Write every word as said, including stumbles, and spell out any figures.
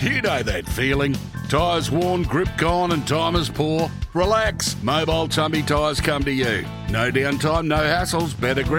You know that feeling. Tyres worn, grip gone and time is poor? Relax. Mobile Tumby Tyres come to you. No downtime, no hassles, better grip.